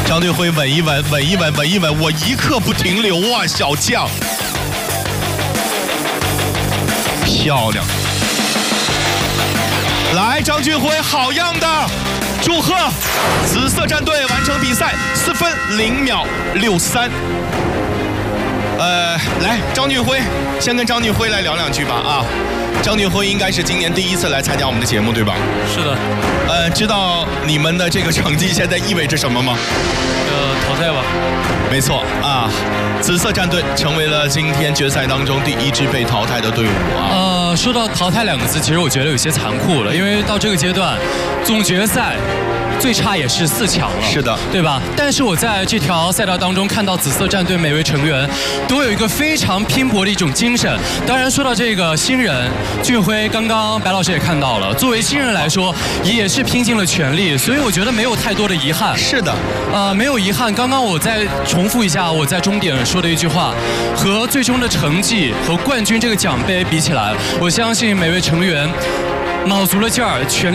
张俊辉稳一稳，我一刻不停留啊，小将，漂亮！来，张俊辉，好样的！祝贺紫色战队完成比赛4分0秒63。来，张俊辉，先跟张俊辉来聊2句吧啊。张俊辉应该是今年第1次来参加我们的节目，对吧？ 是的。 知道你们的这个成绩现在意味着什么吗？ 淘汰吧。 没错啊，紫色战队成为了今天决赛当中第1支被淘汰的队伍啊。 说到淘汰2个字，其实我觉得有些残酷了，因为到这个阶段，总决赛最差也是4强了， 是的， 对吧？但是我在这条赛道当中看到紫色战队每位成员都有一个非常拼搏的一种精神。当然，说到这个新人俊辉，刚刚白老师也看到了，作为新人来说，也是拼尽了全力，所以我觉得没有太多的遗憾。 是的， 没有遗憾。刚刚我再重复一下我在终点说的一句话，和最终的成绩和冠军这个奖杯比起来，我相信每位成员卯足了劲儿，全力